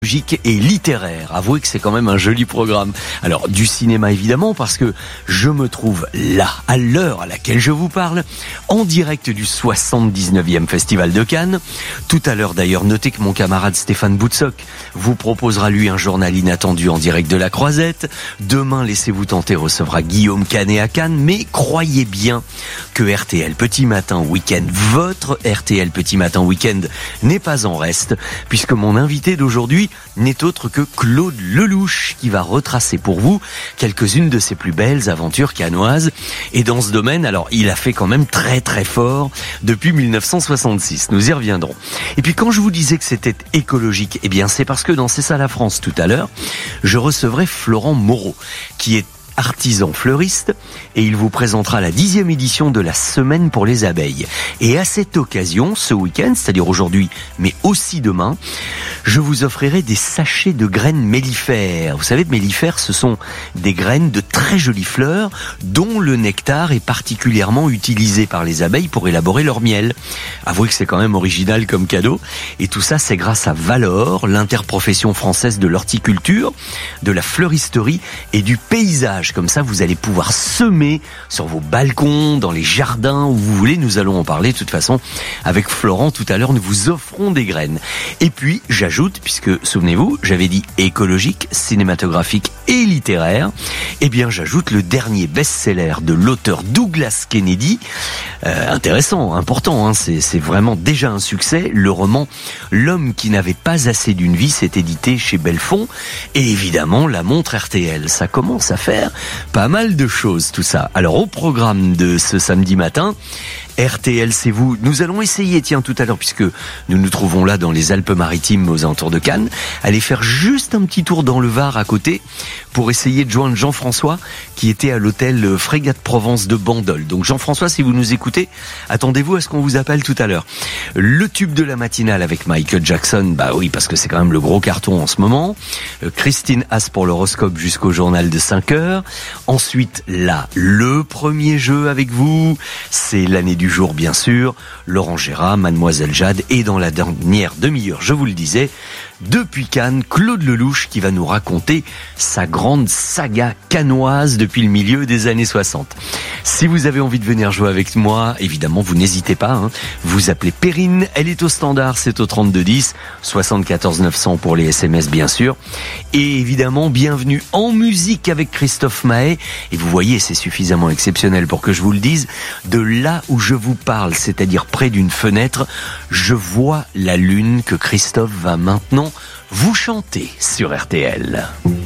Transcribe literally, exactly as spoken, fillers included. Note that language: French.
Et littéraire. Avouez que c'est quand même un joli programme. Alors, du cinéma évidemment, parce que je me trouve là, à l'heure à laquelle je vous parle, en direct du soixante-dix-neuvième Festival de Cannes. Tout à l'heure d'ailleurs, notez que mon camarade Stéphane Boutsock vous proposera lui un journal inattendu en direct de la Croisette. Demain, laissez-vous tenter, recevra Guillaume Canet à Cannes. Mais croyez bien que R T L Petit Matin Week-end, votre R T L Petit Matin Week-end n'est pas en reste, puisque mon invité d'aujourd'hui n'est autre que Claude Lelouch, qui va retracer pour vous quelques-unes de ses plus belles aventures cannoises. Et dans ce domaine, alors il a fait quand même très très fort depuis mille neuf cent soixante-six. Nous y reviendrons. Et puis quand je vous disais que c'était écologique, eh bien c'est parce que dans C'est ça la France tout à l'heure, je recevrai Florent Moreau, qui est artisan fleuriste, et il vous présentera la dixième édition de la Semaine pour les abeilles. Et à cette occasion, ce week-end, c'est-à-dire aujourd'hui, mais aussi demain, je vous offrirai des sachets de graines mellifères. Vous savez, de mellifères, ce sont des graines de très jolies fleurs, dont le nectar est particulièrement utilisé par les abeilles pour élaborer leur miel. Avouez que c'est quand même original comme cadeau. Et tout ça, c'est grâce à Valor, l'interprofession française de l'horticulture, de la fleuristerie et du paysage. Comme ça, vous allez pouvoir semer sur vos balcons, dans les jardins, où vous voulez. Nous allons en parler de toute façon avec Florent tout à l'heure. Nous vous offrons des graines. Et puis, j'ajoute, puisque, souvenez-vous, j'avais dit écologique, cinématographique et littéraire, eh bien, j'ajoute le dernier best-seller de l'auteur Douglas Kennedy. Euh, intéressant, important, hein, c'est, c'est vraiment déjà un succès. Le roman L'homme qui n'avait pas assez d'une vie, s'est édité chez Belfond. Et évidemment, la montre R T L. Ça commence à faire pas mal de choses, tout ça. Alors, au programme de ce samedi matin, R T L, c'est vous. Nous allons essayer, tiens, tout à l'heure, puisque nous nous trouvons là dans les Alpes-Maritimes, aux alentours de Cannes, aller faire juste un petit tour dans le Var à côté, pour essayer de joindre Jean-François, qui était à l'hôtel Frégate Provence de Bandol. Donc Jean-François, si vous nous écoutez, attendez-vous à ce qu'on vous appelle tout à l'heure. Le tube de la matinale avec Michael Jackson, bah oui, parce que c'est quand même le gros carton en ce moment. Euh, Christine Haas pour l'horoscope jusqu'au journal de cinq heures. Ensuite, là, le premier jeu avec vous, c'est l'année du jour, bien sûr. Laurent Gérard, Mademoiselle Jade, et dans la dernière demi-heure, je vous le disais, depuis Cannes, Claude Lelouch qui va nous raconter sa grande saga cannoise depuis le milieu des années soixante. Si vous avez envie de venir jouer avec moi, évidemment, vous n'hésitez pas. Hein. Vous appelez Perrine, elle est au standard, c'est au trente-deux dix, soixante-quatorze neuf cents pour les S M S, bien sûr. Et évidemment, bienvenue en musique avec Christophe Maé. Et vous voyez, c'est suffisamment exceptionnel pour que je vous le dise. De là où je vous parle, c'est-à-dire près d'une fenêtre, je vois la lune que Christophe va maintenant vous chanter sur R T L.